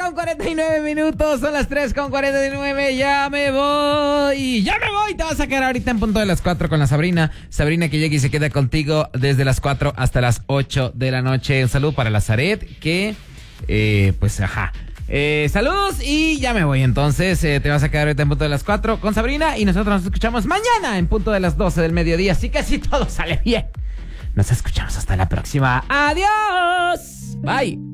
con 49 minutos, son las 3 con 49, ya me voy, te vas a quedar ahorita en punto de las 4 con la Sabrina que llega y se queda contigo desde las 4 hasta las 8 de la noche. Un saludo para la Zaret, que, saludos y ya me voy. Entonces, te vas a quedar ahorita en punto de las 4 con Sabrina y nosotros nos escuchamos mañana en punto de las 12 del mediodía. Así que si todo sale bien, nos escuchamos hasta la próxima. Adiós. Bye.